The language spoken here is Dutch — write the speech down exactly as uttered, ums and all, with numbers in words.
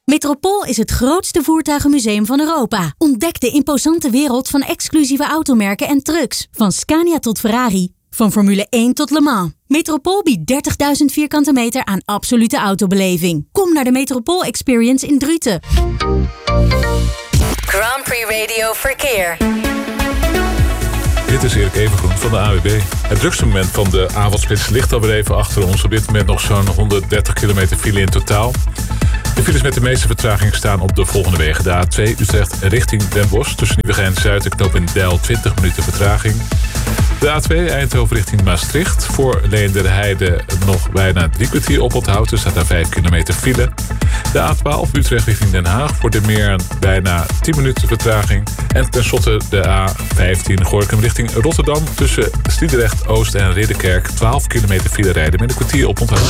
Metropool is het grootste voertuigenmuseum van Europa. Ontdek de imposante wereld van exclusieve automerken en trucks. Van Scania tot Ferrari. Van Formule één tot Le Mans. Metropool biedt dertigduizend vierkante meter aan absolute autobeleving. Kom naar de Metropool Experience in Druten. Grand Prix Radio Verkeer. Dit is Erik Evengroen van de A W B. Het drukste moment van de avondspits ligt alweer even achter ons. Op dit moment nog zo'n honderddertig kilometer file in totaal. De files met de meeste vertraging staan op de volgende wegen. De A twee Utrecht richting Den Bosch. Tussen Nieuwegein en Zuid en knooppunt Deil twintig minuten vertraging. De A twee Eindhoven richting Maastricht. Voor Leenderheide nog bijna drie kwartier op onthoud. Er staat daar vijf kilometer file. De A twaalf Utrecht richting Den Haag. Voor de Meer bijna tien minuten vertraging. En tenslotte de A vijftien Gorinchem richting Rotterdam. Tussen Sliedrecht Oost en Ridderkerk twaalf kilometer file rijden met een kwartier op onthoud.